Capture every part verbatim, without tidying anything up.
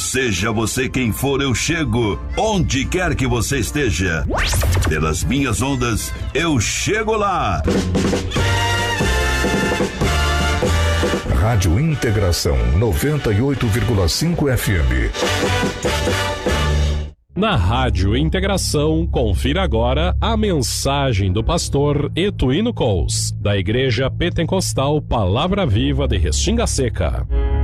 seja você quem for, eu chego. Onde quer que você esteja, pelas minhas ondas, eu chego lá. Rádio Integração noventa e oito vírgula cinco F M. Na Rádio Integração, confira agora a mensagem do pastor Etuino Cous, da Igreja Pentecostal Palavra Viva de Restinga Seca.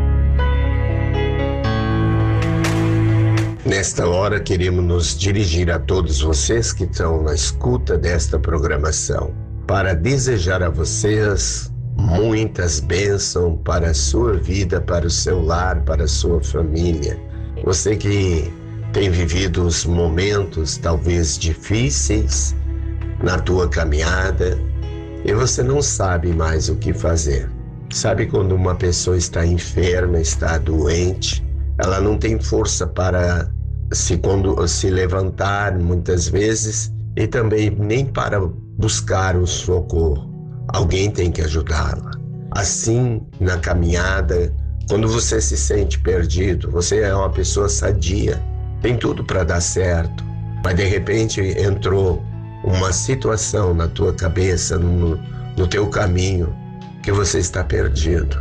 Nesta hora, queremos nos dirigir a todos vocês que estão na escuta desta programação, para desejar a vocês muitas bênçãos para a sua vida, para o seu lar, para a sua família. Você que tem vivido os momentos talvez difíceis na tua caminhada e você não sabe mais o que fazer. Sabe quando uma pessoa está enferma, está doente, ela não tem força para se, quando, se levantar muitas vezes e também nem para buscar o socorro. Alguém tem que ajudá-la. Assim, na caminhada, quando você se sente perdido, você é uma pessoa sadia, tem tudo para dar certo, mas de repente entrou uma situação na tua cabeça, no, no teu caminho, que você está perdido.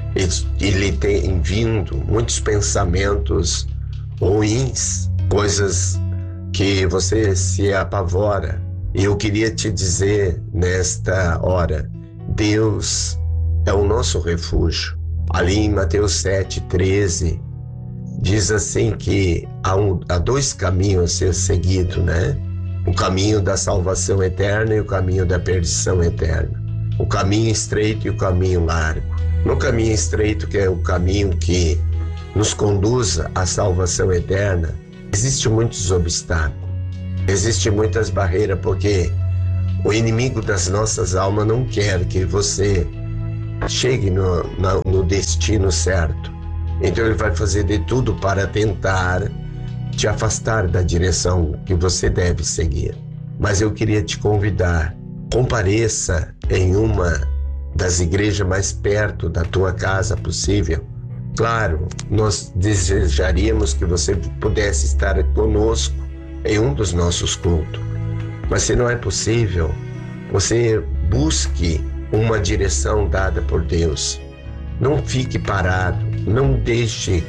E, e lhe tem vindo muitos pensamentos ruins, coisas que você se apavora. E eu queria te dizer nesta hora, Deus é o nosso refúgio. Ali em Mateus sete, treze, diz assim que há, um, há dois caminhos a ser seguido, né? O caminho da salvação eterna e o caminho da perdição eterna. O caminho estreito e o caminho largo. No caminho estreito, que é o caminho que nos conduz à salvação eterna, existem muitos obstáculos. Existem muitas barreiras, porque o inimigo das nossas almas não quer que você chegue no, no, no destino certo. Então ele vai fazer de tudo para tentar te afastar da direção que você deve seguir. Mas eu queria te convidar, compareça em uma das igrejas mais perto da tua casa possível. Claro, nós desejaríamos que você pudesse estar conosco em um dos nossos cultos. Mas se não é possível, você busque uma direção dada por Deus. Não fique parado, não deixe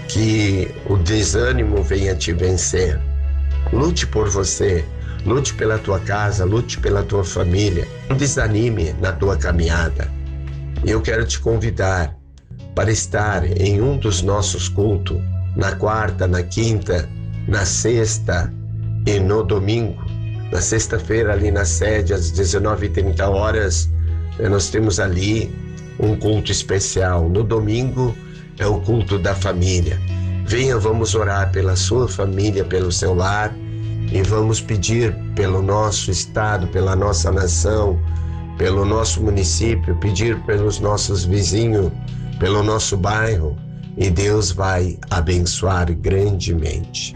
que o desânimo venha te vencer. Lute por você, lute pela tua casa, lute pela tua família. Não desanime na tua caminhada. E eu quero te convidar para estar em um dos nossos cultos, na quarta, na quinta, na sexta e no domingo. Na sexta-feira, ali na sede, às dezenove e trinta horas, nós temos ali um culto especial. No domingo é o culto da família. Venha, vamos orar pela sua família, pelo seu lar, e vamos pedir pelo nosso estado, pela nossa nação, pelo nosso município, pedir pelos nossos vizinhos, pelo nosso bairro, e Deus vai abençoar grandemente.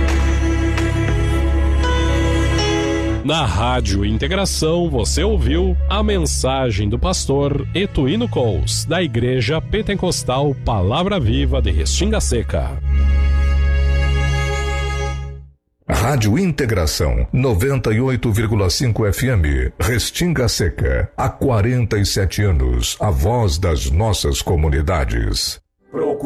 Na Rádio Integração, você ouviu a mensagem do pastor Etuino Cous, da Igreja Pentecostal Palavra Viva de Restinga Seca. Rádio Integração noventa e oito vírgula cinco F M, Restinga Seca. Há quarenta e sete anos, a voz das nossas comunidades.